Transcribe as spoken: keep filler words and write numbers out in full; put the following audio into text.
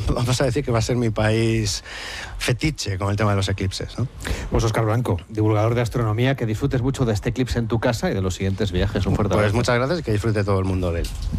vamos a decir que va a ser mi país fetiche con el tema de los eclipses, ¿no? Pues Óscar Blanco, divulgador de astronomía, que disfrutes mucho de este eclipse en tu casa y de los siguientes viajes. Un fuerte Pues abrazo. muchas gracias y que disfrute todo el mundo de él.